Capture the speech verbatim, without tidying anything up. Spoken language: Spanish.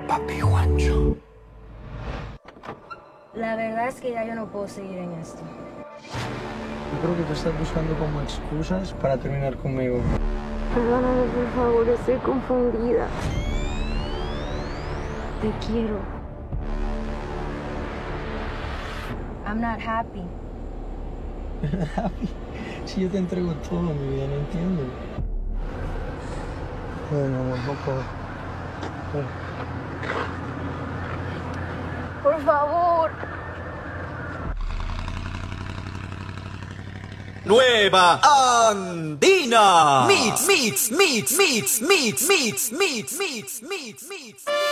Papi Juancho. La verdad es que ya yo no puedo seguir en esto. Yo creo que te estás buscando como excusas para terminar conmigo. Perdóname, por favor, estoy confundida. Te quiero. I'm not happy. Happy. Si yo te entrego todo, mi vida, no entiendo. Bueno, amor, por favor. Por favor. Nueva Andina. Mix, mix, mix, mix, mix, mix, mix, mix, mix, mix.